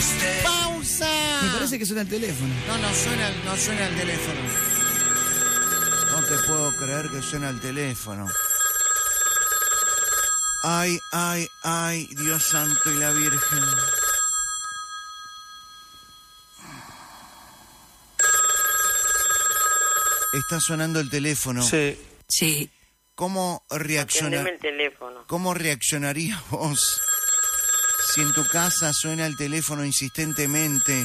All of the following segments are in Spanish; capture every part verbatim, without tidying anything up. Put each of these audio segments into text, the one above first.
¡Pausa! Me parece que suena el teléfono. No, no suena, no suena el teléfono. No te puedo creer que suena el teléfono. Ay, ay, ay, Dios santo y la Virgen. Está sonando el teléfono. Sí. Sí. ¿Cómo reacciona... Atendeme el teléfono. ¿Cómo reaccionarías vos si en tu casa suena el teléfono insistentemente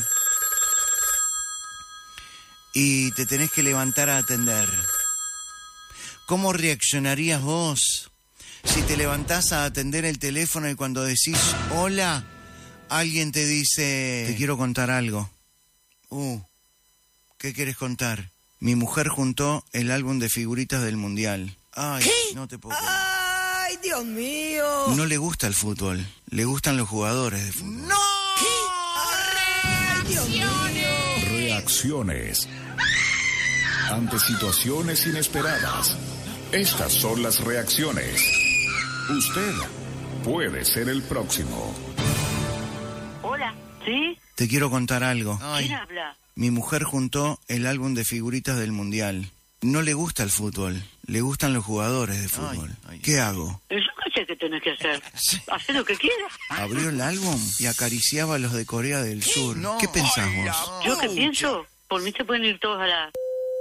y te tenés que levantar a atender? ¿Cómo reaccionarías vos si te levantás a atender el teléfono y cuando decís hola, alguien te dice te quiero contar algo? Uh, ¿qué quieres contar? Mi mujer juntó el álbum de figuritas del Mundial. Ay, ¿Qué? no te puedo creer. ¡Ay, Dios mío! No le gusta el fútbol, le gustan los jugadores de fútbol. ¡No! ¡Ay, Dios mío! Reacciones ante situaciones inesperadas. Estas son las reacciones. Usted puede ser el próximo. Hola, ¿sí? Te quiero contar algo. ¿Quién habla? Mi mujer juntó el álbum de figuritas del Mundial. No le gusta el fútbol, le gustan los jugadores de fútbol. Ay, ay. ¿Qué hago? Yo qué sé qué tenés que hacer. Hacé lo que quieras. Abrió el álbum y acariciaba a los de Corea del Sur. No, ¿qué pensás vos? ¿Yo qué pienso? Por mí se pueden ir todos a la...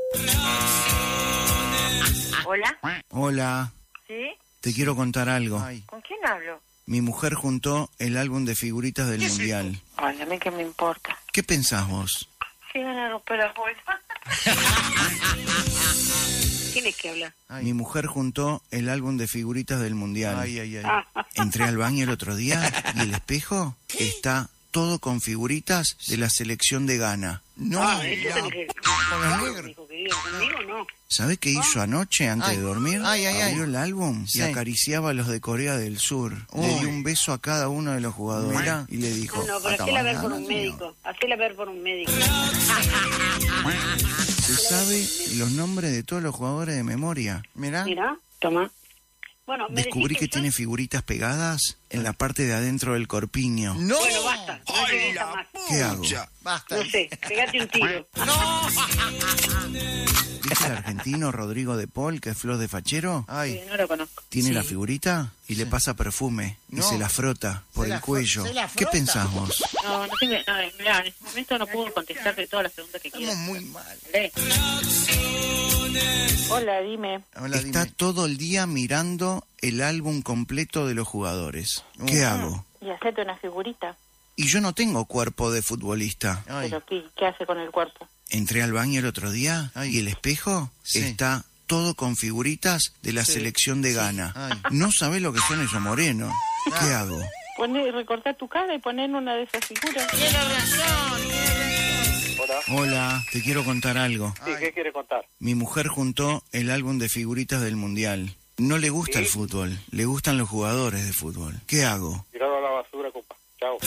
¿Hola? Hola, ¿Sí? te quiero contar algo. Ay. ¿Con quién hablo? Mi mujer juntó el álbum de figuritas del Mundial. Ay, a mí qué me importa. ¿Qué pensás vos? ¿Qué van a romper las bolsas? ¿Quién es que habla? Ay. Mi mujer juntó el álbum de figuritas del Mundial. Ay, ay, ay. Entré al baño el otro día y el espejo está todo con figuritas de la selección de Ghana. No, Ah, eso no. tenés que... Con los negros. Dijo que diga conmigo, no. ¿Sabés qué hizo anoche antes Ay. de dormir? Ay, ay, ay. Abrió el álbum Sí. y acariciaba a los de Corea del Sur. Uy. Le dio un beso a cada uno de los jugadores. Mirá. Y le dijo... No, pero hacela ver por un médico. Hacela ver por un médico. Se sabe los nombres de todos los jugadores de memoria. Mirá. Mira, toma. Bueno, me Descubrí decís que yo- tiene figuritas pegadas en la parte de adentro del corpiño. No. Bueno, basta. No te gusta más. ¿Qué hago? No sé, pegate un tiro. ¿Viste el argentino Rodrigo de Paul, que es flor de fachero? Sí, no lo conozco. Tiene Sí. la figurita y le pasa perfume y No. se la frota por Se el la fro- cuello. se la ¿Qué frota. pensás vos? No, no tengo nada. Mirá, en este momento no puedo contestarte todas las preguntas que quieras. muy mal. Hola, dime. Está todo el día mirando el álbum completo de los jugadores. ¿Qué hago? Y hacete una figurita. Y yo no tengo cuerpo de futbolista. Pero ¿qué, ¿qué hace con el cuerpo? Entré al baño el otro día y el espejo está todo con figuritas de la Sí. selección de Ghana. No sabés lo que son esos morenos. ¿Qué hago? Poné, recortá tu cara y poné en una de esas figuras. Hola. Hola, te quiero contar algo. Sí, ¿qué quiere contar? Mi mujer juntó el álbum de figuritas del Mundial. No le gusta el fútbol, le gustan los jugadores de fútbol. ¿Qué hago? Tirado a la basura, compa. Chao.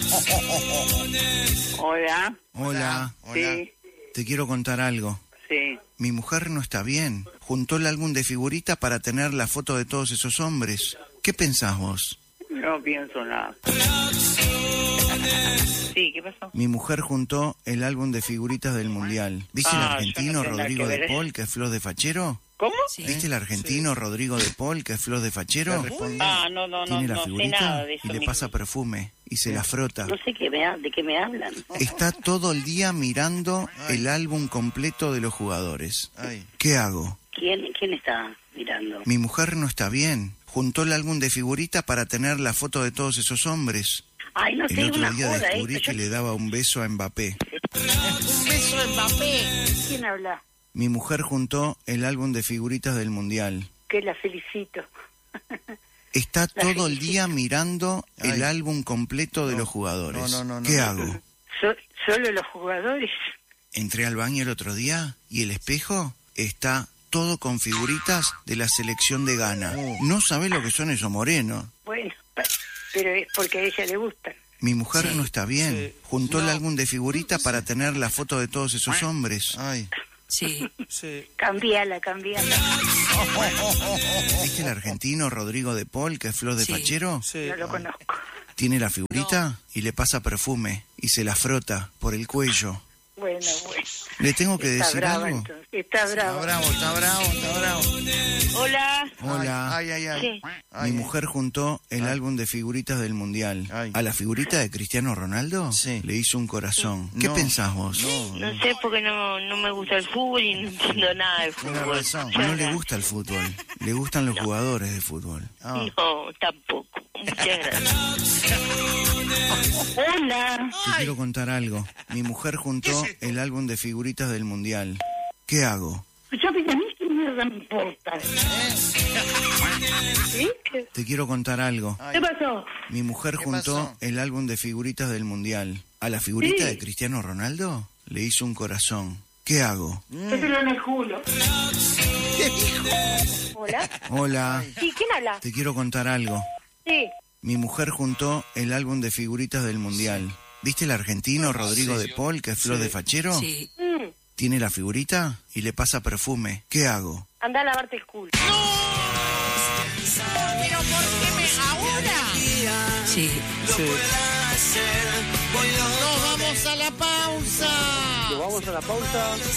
Hola. Hola, Sí, te quiero contar algo. sí. Mi mujer no está bien. Juntó el álbum de figuritas para tener la foto de todos esos hombres. ¿Qué pensás vos? No pienso nada. Sí, ¿qué pasó? Mi mujer juntó el álbum de figuritas del Mundial. ¿Viste el Ah, yo argentino no tengo nada Rodrigo que de ver. Paul, que es flor de fachero? ¿Cómo? ¿Viste el argentino Rodrigo de Paul, que es flor de fachero? Ah, no, no, no, Tiene la no sé figurita nada de y eso. le mi- pasa perfume y se la frota. No sé qué me, ha- de qué me hablan. Está todo el día mirando el álbum completo de los jugadores. ¿Qué hago? ¿Quién, quién está mirando? Mi mujer no está bien. Juntó el álbum de figuritas para tener la foto de todos esos hombres. Ay, no El sé, otro una día joda descubrí esto. que Yo- le daba un beso a Mbappé. Un beso en Mbappé. ¿Quién habla? Mi mujer juntó el álbum de figuritas del Mundial. Que la felicito. Está La todo el día mirando el Ay. álbum completo de los jugadores. No, no, no, no, ¿Qué no. hago? So- ¿Solo los jugadores? Entré al baño el otro día y el espejo está todo con figuritas de la selección de Ghana. No sabés lo que son esos morenos. Bueno, pero es porque a ella le gustan. Mi mujer no está bien. Juntó el álbum de figuritas para tener la foto de todos esos hombres. Sí. Cambiala, cambiala. ¿Viste el argentino Rodrigo de Paul, que es flor de Sí. fachero? No lo conozco. Tiene la figurita y le pasa perfume y se la frota por el cuello. Bueno, bueno. ¿Le tengo que Está decir brava, algo? entonces. Está brava. Está bravo, está bravo, está bravo. Hola. Hola. Ay, ay, ay. Sí. Ay, Mi ay. mujer juntó el Ay. álbum de figuritas del Mundial. Ay. A la figurita de Cristiano Ronaldo Sí. le hizo un corazón. ¿Qué No. pensás vos? No, No sé porque no, no me gusta el fútbol y no entiendo nada de Tiene fútbol. razón. No le gusta el fútbol, le gustan los jugadores de fútbol. Ah. No, tampoco. Muchas gracias. Hola. Te quiero contar algo. Mi mujer juntó el álbum de figuritas del Mundial. ¿Qué hago? Yo vi a mí qué mierda me importa. ¿Sí? ¿Qué, Te quiero contar algo. qué pasó? Mi mujer ¿Qué juntó pasó? el álbum de figuritas del Mundial. A la figurita Sí. de Cristiano Ronaldo le hizo un corazón. ¿Qué hago? Mételo en el culo. Hola. Hola, Sí, ¿quién habla? te quiero contar algo. Sí. Mi mujer juntó el álbum de figuritas del Mundial. ¿Viste el argentino Rodrigo de Paul, que es flor de fachero? Sí. Mm, Tiene la figurita y le pasa perfume. ¿Qué hago? anda a lavarte el culo. Sí. Nos vamos a la pausa. Nos vamos a la pausa.